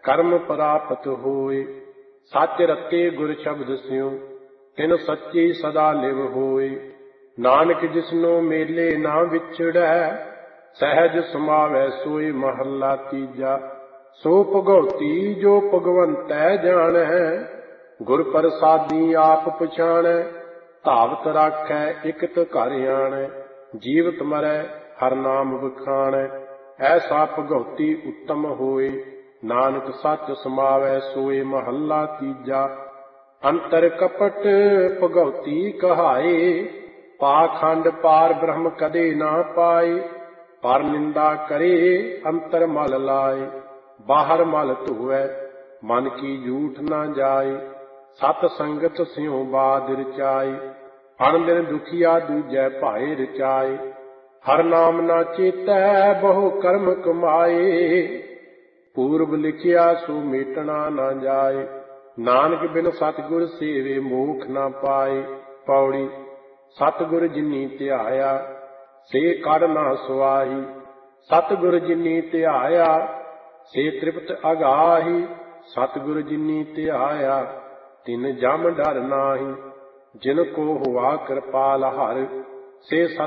ਕਰਮ ਪ੍ਰਾਪਤ ਹੋਏ। ਸੱਚ ਰਤੇ ਗੁਰ ਸ਼ਬਦ ਸਿਉ ਤਿਨ ਸੱਚੀ ਸਦਾ ਲਿਵ ਹੋਏ। ਨਾਨਕ ਜਿਸਨੋ ਮੇਲੇ ਨਾ ਵਿਛੜੈ ਸਹਿਜ ਸਮਾਵੈ ਸੋਈ ਮਹੱਲਾ ਤੀਜਾ। ਸੋ ਭਗਉਤੀ ਜੋ ਭਗਵੰਤੈ ਜਾਣੈ ਗੁਰ ਪ੍ਰਸਾਦੀ ਆਪ ਪਛਾਣੈ। ਧਾਵਤ ਰਾਖੈ ਇਕਤ ਘਰ ਆਣੈ ਜੀਵਤ ਮਰੈ ਹਰ ਨਾਮ ਵਖਾਣੈ। ਐਸਾ ਭਗਉਤੀ ਉੱਤਮ ਹੋਏ ਨਾਨਕ ਸੱਚ ਸਮਾਵੈ ਸੋਏ ਮਹੱਲਾ ਤੀਜਾ। ਅੰਤਰ ਕਪਟ ਭਗਉਤੀ ਕਹਾਏ ਪਾਖੰਡ ਪਾਰ ਬ੍ਰਹਮ ਕਦੇ ਨਾ ਪਾਏ। ਪਰ ਨਿੰਦਾ ਕਰੇ ਅੰਤਰ ਮਲ ਲਾਏ ਬਾਹਰ ਮਲ ਧੋਵੈ ਮਨ ਕੀ ਝੂਠ ਨਾ ਜਾਏ। ਸਤ ਸੰਗਤ ਸਿਉ ਬਾਦ ਰਚਾਏ ਅਣ ਦਿਨ ਦੁਖੀਆ ਦੂਜੈ ਭਾਏ ਰਚਾਏ। ਹਰ ਨਾਮ ਨਾ ਚੇਤੈ ਬਹੁ ਕਰਮ ਕਮਾਏ ਪੂਰਬ ਲਿਖਿਆ ਸੋ ਮੇਟਣਾ ਨਾ ਜਾਏ। ਨਾਨਕ ਬਿਨ ਸਤਿਗੁਰ ਸੇਵੇ ਮੋਖ ਨਾ ਪਾਏ। ਪੌੜੀ ਸਤਿਗੁਰ ਜਿਨੀ ਧਿਆਇਆ ਸੇ ਕੜ ਨਾ ਸੁਆਹੀ। ਸਤਿਗੁਰ ਜਿਨੀ ਧਿਆਇਆ ਸੇ ਤ੍ਰਿਪਤ ਅਗਾਹੀ। ਸਤਿਗੁਰ ਜਿਨੀ ਧਿਆਇਆ ਤਿਨ ਜਮ ਡਰ ਨਾਹੀ। ਜਿਨ ਕੋ ਹੁਆ ਕਿਰਪਾਲ ਹਰਿ ਸੇ